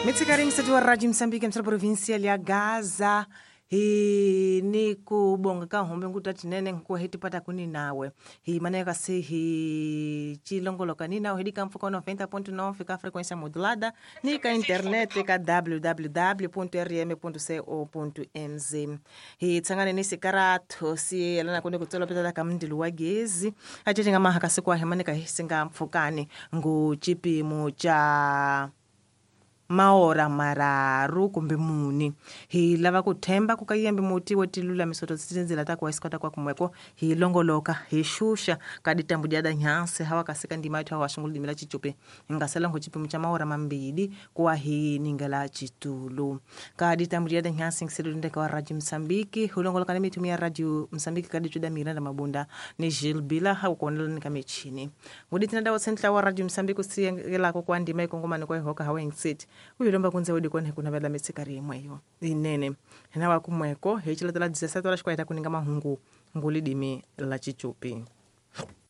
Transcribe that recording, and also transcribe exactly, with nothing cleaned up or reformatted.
Mitsikari msatu wa Radio Msambiki msatu provinsia ya Gaza hi ni kubonga ka hombe ngutati nene nkuwa hiti pata kuni nawe hi maana kasi hi chilongoloka ni nawe hidika mfuko noventa ponto nove fika frequência modulada ni ka internet ka w w w ponto r m ponto co ponto m z hi tsangane ni sikarato si elana kone kutsela peta ka mndili wa gezi ajeje ngama hakasi kwa hemane ka hisinga mfukani ngu chipimo cha maora mararu kumbe muni hi lava kuthemba kukayembe muti wotilula misoto tsitsinzila ta kuwasikota kwa kumweko hi longoloka hi shusha kadi tambujada nyanse hawa kasika ndima yetu hawa shungulu dimila chichupe ngasela ngo chipimo cha maora mambili kwa hi ningala chitulu kadi tambujada nyanse ngisilu ndeka wa Radio Msambiki hulongoloka nimi tumia Radio Msambiki kadi chuda Miranda Mabunda ni Gilles Bila hau kuonelo nikamechini ngudi tinada wa sentla wa Radio Msambiki kusiyengela kwa ndima ikongomani kwa hoka hawa ngsit uyilomba kunze wedi kone kuna vela metsikari mweyo inene hena wa kumweko hechila tala dezessete horas kwa ita kuninga mahungu nguli dimi la chichupi